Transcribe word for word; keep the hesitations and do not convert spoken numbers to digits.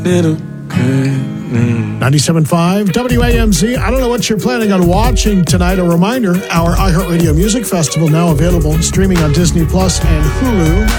little good. ninety-seven point five W A M Z. I don't know what you're planning on watching tonight. A reminder, our iHeartRadio Music Festival now available streaming on Disney Plus and Hulu.